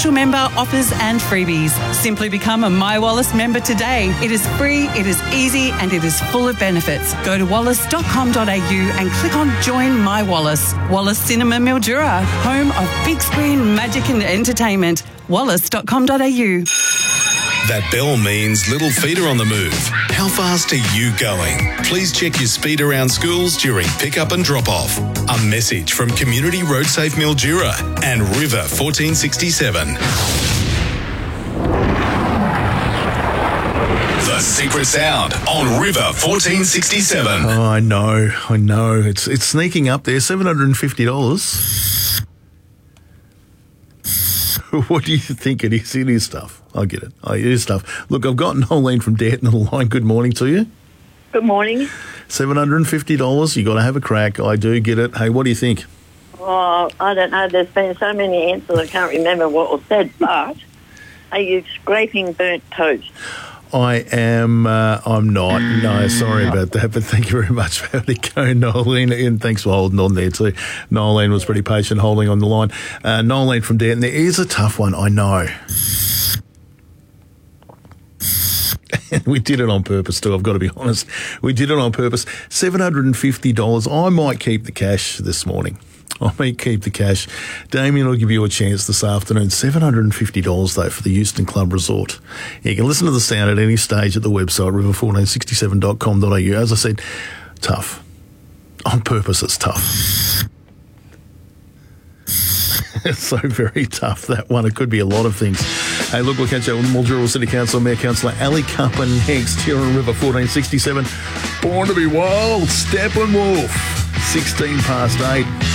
special member offers and freebies. Simply become a My Wallace member today. It is free, it is easy, and it is full of benefits. Go to wallace.com.au and click on Join My Wallace. Wallace Cinema Mildura, home of big screen magic and entertainment. wallace.com.au. That bell means little feet are on the move. How fast are you going? Please check your speed around schools during pick-up and drop-off. A message from Community Road Safe Mildura and River 1467. The Secret Sound on River 1467. Oh, I know. It's sneaking up there, $750. What do you think it is? It is stuff. I get it. It is stuff. Look, I've got Nolene from Danton on the line. Good morning to you. Good morning. $750. You got to have a crack. I do get it. Hey, what do you think? Oh, I don't know. There's been so many answers I can't remember what was said, but are you scraping burnt toast? I am. I'm not. No, sorry about that. But thank you very much for having it go, Nolene. And thanks for holding on there too. Nolene was pretty patient holding on the line. Nolene from Danton. There is a tough one, I know. And we did it on purpose too, I've got to be honest. We did it on purpose. $750. I might keep the cash this morning. I may keep the cash. Damien will give you a chance this afternoon. $750 though for the Euston Club Resort. You can listen to the sound at any stage at the website, river1467.com.au. As I said, tough. On purpose, it's tough. It's so very tough, that one. It could be a lot of things. Hey, look, we'll catch up with Mildura City Council Mayor Councillor Ali Cupper next here on River 1467. Born to be wild, Steppenwolf. 16 past 8.